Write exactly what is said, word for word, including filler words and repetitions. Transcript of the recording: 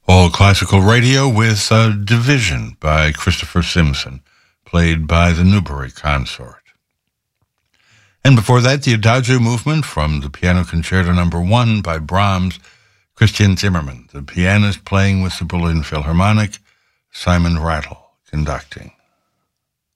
All Classical Radio with uh, Division by Christopher Simpson, played by the Newbury Consort. And before that, the Adagio movement from the Piano Concerto Number One by Brahms, Christian Zimmermann, the pianist playing with the Berlin Philharmonic, Simon Rattle conducting.